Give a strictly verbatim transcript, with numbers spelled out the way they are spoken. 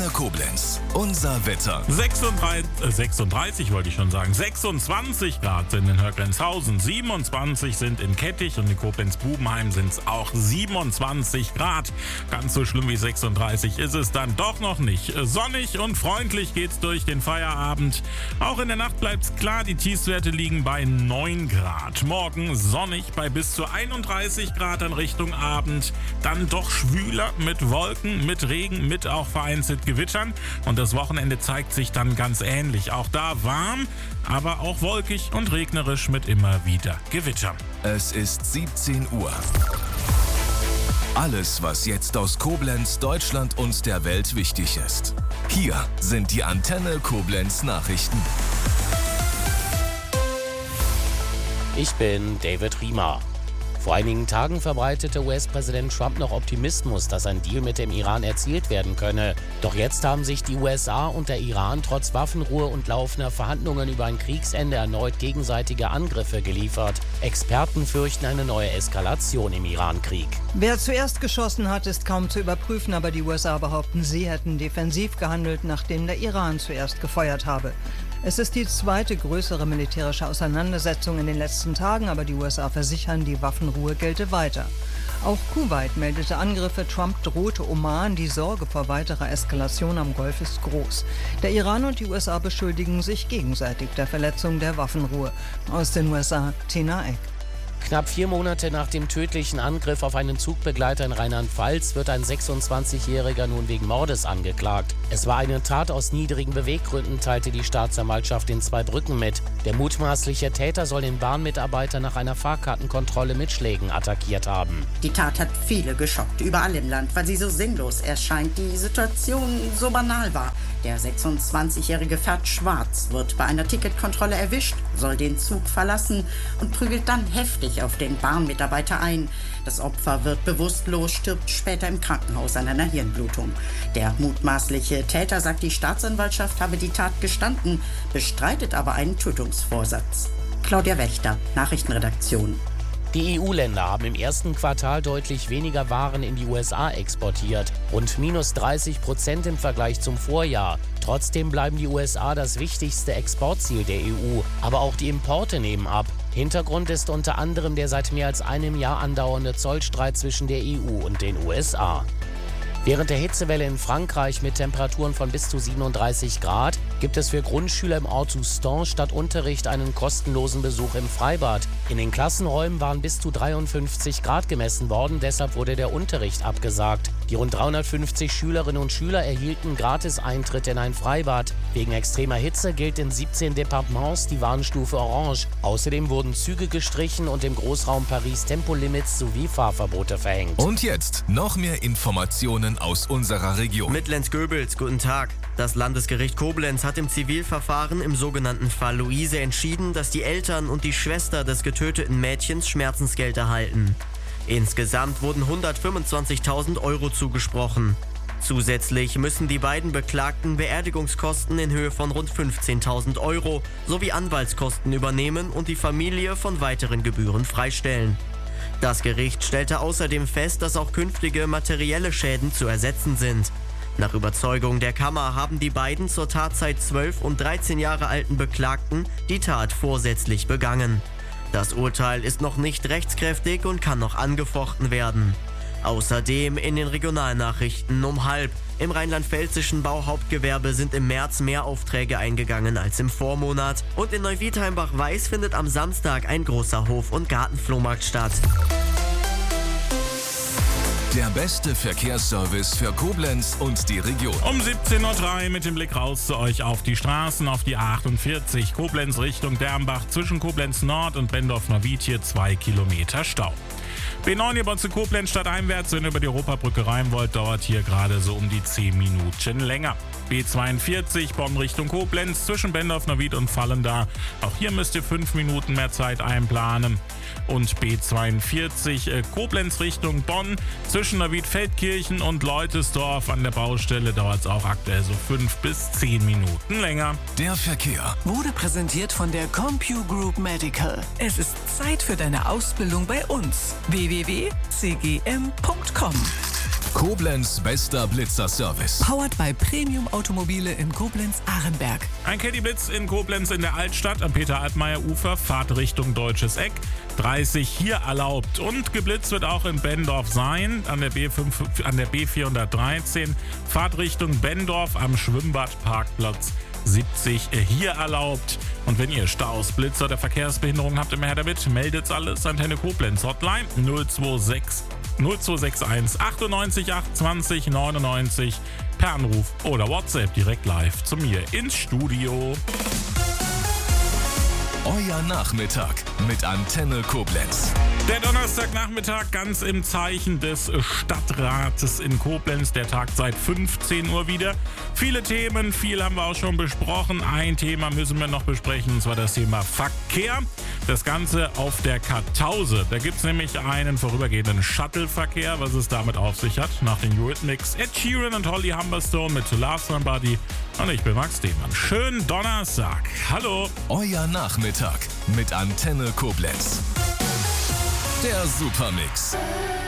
Koblenz, unser Wetter. sechsunddreißig, äh, sechsunddreißig wollte ich schon sagen. sechsundzwanzig Grad sind in Höcklenzhausen, siebenundzwanzig sind in Kettich und in Koblenz-Bubenheim sind es auch siebenundzwanzig Grad. Ganz so schlimm wie sechsunddreißig ist es dann doch noch nicht. Sonnig und freundlich geht's durch den Feierabend. Auch in der Nacht bleibt's klar, die Tiefstwerte liegen bei neun Grad. Morgen sonnig bei bis zu einunddreißig Grad in Richtung Abend. Dann doch schwüler mit Wolken, mit Regen, mit auch vereinzelt Gewittern. Und das Wochenende zeigt sich dann ganz ähnlich. Auch da warm, aber auch wolkig und regnerisch mit immer wieder Gewittern. Es ist siebzehn Uhr. Alles, was jetzt aus Koblenz, Deutschland und der Welt wichtig ist. Hier sind die Antenne Koblenz Nachrichten. Ich bin David Riemer. Vor einigen Tagen verbreitete U S-Präsident Trump noch Optimismus, dass ein Deal mit dem Iran erzielt werden könne. Doch jetzt haben sich die U S A und der Iran trotz Waffenruhe und laufender Verhandlungen über ein Kriegsende erneut gegenseitige Angriffe geliefert. Experten fürchten eine neue Eskalation im Iran-Krieg. Wer zuerst geschossen hat, ist kaum zu überprüfen, aber die U S A behaupten, sie hätten defensiv gehandelt, nachdem der Iran zuerst gefeuert habe. Es ist die zweite größere militärische Auseinandersetzung in den letzten Tagen, aber die U S A versichern, die Waffenruhe gelte weiter. Auch Kuwait meldete Angriffe, Trump drohte Oman, die Sorge vor weiterer Eskalation am Golf ist groß. Der Iran und die U S A beschuldigen sich gegenseitig der Verletzung der Waffenruhe. Aus den U S A, Tina Eck. Knapp vier Monate nach dem tödlichen Angriff auf einen Zugbegleiter in Rheinland-Pfalz wird ein sechsundzwanzigjähriger nun wegen Mordes angeklagt. Es war eine Tat aus niedrigen Beweggründen, teilte die Staatsanwaltschaft in Zweibrücken mit. Der mutmaßliche Täter soll den Bahnmitarbeiter nach einer Fahrkartenkontrolle mit Schlägen attackiert haben. Die Tat hat viele geschockt, überall im Land, weil sie so sinnlos erscheint, die Situation so banal war. Der sechsundzwanzigjährige fährt schwarz, wird bei einer Ticketkontrolle erwischt, soll den Zug verlassen und prügelt dann heftig auf den Bahnmitarbeiter ein. Das Opfer wird bewusstlos, stirbt später im Krankenhaus an einer Hirnblutung. Der mutmaßliche Täter, sagt die Staatsanwaltschaft, habe die Tat gestanden, bestreitet aber einen Tötungsvorsatz. Claudia Wächter, Nachrichtenredaktion. Die E U-Länder haben im ersten Quartal deutlich weniger Waren in die U S A exportiert, rund minus dreißig Prozent im Vergleich zum Vorjahr. Trotzdem bleiben die U S A das wichtigste Exportziel der E U, aber auch die Importe nehmen ab. Hintergrund ist unter anderem der seit mehr als einem Jahr andauernde Zollstreit zwischen der E U und den U S A. Während der Hitzewelle in Frankreich mit Temperaturen von bis zu siebenunddreißig Grad gibt es für Grundschüler im Ort Soustons statt Unterricht einen kostenlosen Besuch im Freibad. In den Klassenräumen waren bis zu dreiundfünfzig Grad gemessen worden, deshalb wurde der Unterricht abgesagt. Die rund dreihundertfünfzig Schülerinnen und Schüler erhielten gratis Eintritt in ein Freibad. Wegen extremer Hitze gilt in siebzehn Departements die Warnstufe Orange. Außerdem wurden Züge gestrichen und im Großraum Paris Tempolimits sowie Fahrverbote verhängt. Und jetzt noch mehr Informationen aus unserer Region. Mit Lenz Goebels, guten Tag. Das Landesgericht Koblenz hat im Zivilverfahren im sogenannten Fall Luise entschieden, dass die Eltern und die Schwester des getöteten Mädchens Schmerzensgeld erhalten. Insgesamt wurden hundertfünfundzwanzigtausend Euro zugesprochen. Zusätzlich müssen die beiden Beklagten Beerdigungskosten in Höhe von rund fünfzehntausend Euro sowie Anwaltskosten übernehmen und die Familie von weiteren Gebühren freistellen. Das Gericht stellte außerdem fest, dass auch künftige materielle Schäden zu ersetzen sind. Nach Überzeugung der Kammer haben die beiden zur Tatzeit zwölf und dreizehn Jahre alten Beklagten die Tat vorsätzlich begangen. Das Urteil ist noch nicht rechtskräftig und kann noch angefochten werden. Außerdem in den Regionalnachrichten um halb. Im rheinland-pfälzischen Bauhauptgewerbe sind im März mehr Aufträge eingegangen als im Vormonat. Und in Neuwiedheimbach-Weiß findet am Samstag ein großer Hof- und Gartenflohmarkt statt. Der beste Verkehrsservice für Koblenz und die Region. Um siebzehn Uhr drei mit dem Blick raus zu euch auf die Straßen, auf die achtundvierzig. Koblenz Richtung Dernbach, zwischen Koblenz Nord und Bendorf-Neuwied hier zwei Kilometer Stau. B neun hier bei uns zu Koblenz stadteinwärts, wenn ihr über die Europabrücke rein wollt, dauert hier gerade so um die zehn Minuten länger. B zweiundvierzig Bonn Richtung Koblenz, zwischen Bendorf-Neuwied und Vallendar. Auch hier müsst ihr fünf Minuten mehr Zeit einplanen. Und B zweiundvierzig äh, Koblenz Richtung Bonn, zwischen Neuwied-Feldkirchen und Leutesdorf an der Baustelle dauert es auch aktuell so fünf bis zehn Minuten länger. Der Verkehr wurde präsentiert von der CompuGroup Medical. Es ist Zeit für deine Ausbildung bei uns. w w w punkt c g m punkt com Koblenz bester Blitzerservice. Powered by Premium Automobile in Koblenz-Arenberg. Ein Caddy Blitz in Koblenz in der Altstadt am Peter-Altmaier-Ufer, Fahrt Richtung Deutsches Eck. dreißig hier erlaubt. Und geblitzt wird auch in Benndorf sein, an der B fünf, an der B vierhundertdreizehn. Fahrt Richtung Benndorf am Schwimmbadparkplatz. siebzig hier erlaubt. Und wenn ihr Staus, Blitzer oder Verkehrsbehinderung habt, immer her damit. Meldet's alles. Antenne Koblenz Hotline null zwei sechs null zwei sechs eins achtundneunzig acht zwanzig neunundneunzig per Anruf oder WhatsApp direkt live zu mir ins Studio. Euer Nachmittag mit Antenne Koblenz. Der Donnerstagnachmittag ganz im Zeichen des Stadtrates in Koblenz. Der Tag seit fünfzehn Uhr wieder. Viele Themen, viel haben wir auch schon besprochen. Ein Thema müssen wir noch besprechen, und zwar das Thema Verkehr. Das Ganze auf der Kartause. Da gibt es nämlich einen vorübergehenden Shuttle-Verkehr, was es damit auf sich hat. Nach den Eurythmics, Ed Sheeran und Holly Humberstone mit To Love Somebody. Und ich bin Max Demann. Schönen Donnerstag. Hallo. Euer Nachmittag mit Antenne Koblenz. Der Supermix.